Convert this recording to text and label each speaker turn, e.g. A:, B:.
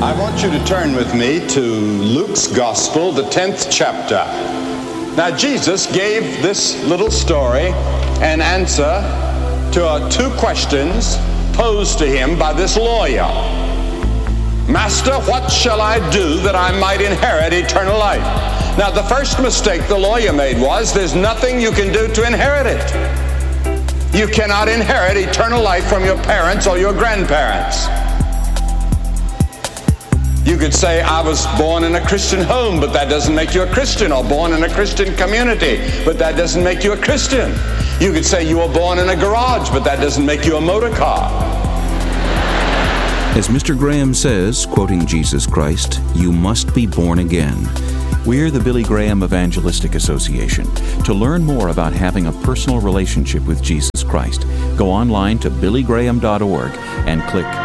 A: I want you to turn with me to Luke's Gospel, the 10th chapter. Now, Jesus gave this little story an answer to two questions posed to him by this lawyer. Master, what shall I do that I might inherit eternal life? Now, the first mistake the lawyer made was there's nothing you can do to inherit it. You cannot inherit eternal life from your parents or your grandparents. You could say, I was born in a Christian home, but that doesn't make you a Christian, or born in a Christian community, but that doesn't make you a Christian. You could say you were born in a garage, but that doesn't make you a motor car.
B: As Mr. Graham says, quoting Jesus Christ, you must be born again. We're the Billy Graham Evangelistic Association. To learn more about having a personal relationship with Jesus Christ, go online to billygraham.org and click